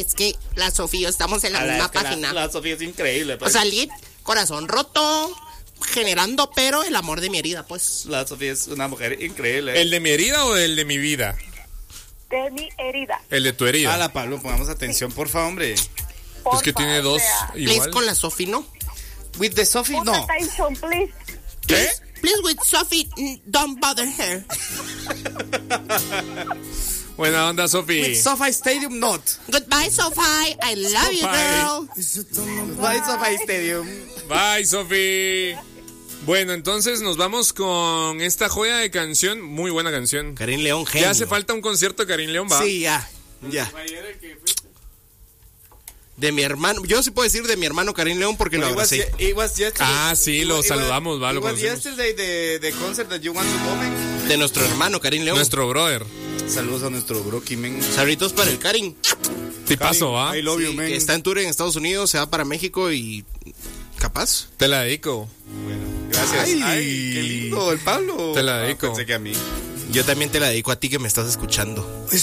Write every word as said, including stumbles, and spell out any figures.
Es que la Sofía estamos en la A misma es que página. La, la Sofía es increíble. Pues. O sea, Lid, corazón roto, generando pero el amor de mi herida, pues. La Sofía es una mujer increíble. ¿El de mi herida o el de mi vida? De mi herida. El de tu herida. A la Pablo, pongamos atención, por favor, hombre. Porfa, Es que tiene o dos sea, Please igual. con la Sofi, ¿no? With the Sophie, pon no. attention, please. ¿Qué? Please with Sophie, mm, don't bother her. Buena onda, Sofi. With SoFi Stadium, not. Goodbye, Sophie. I love you, girl. With SoFi Stadium. Bye, Sofi. Bueno, entonces nos vamos con esta joya de canción. Muy buena canción. Karim León, genio. Ya hace falta un concierto de Karim León, ¿va? Sí, ya, ya. De mi hermano, yo sí puedo decir de mi hermano Karim León porque lo It was, abracé. it was yesterday. Ah, sí, lo It was- saludamos, va, lo It was conocemos. yesterday the, the concert that you want to go, man. De nuestro hermano Karim León. Nuestro brother. Saludos a nuestro bro, men. Saluditos para el Karim. Tipazo, ¿va? I love Sí, you, man. que está en tour en Estados Unidos, se va para México y... ¿Capaz? Te la dedico. Bueno, gracias. Ay. Ay, qué lindo, el Pablo. Te la Ah, dedico. pensé que a mí. Yo también te la dedico a ti que me estás escuchando.